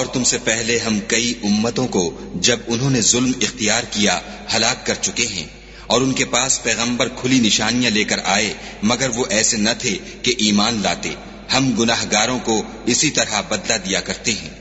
तुमसे पहले हम कई उम्मतों को जब उन्होंने जुल्म इख्तियार किया हलाक कर चुके हैं, और उनके पास पैगंबर खुली निशानियां लेकर आए, मगर वो ऐसे न थे कि ईमान लाते। हम गुनाहगारों को इसी तरह बदला दिया करते हैं।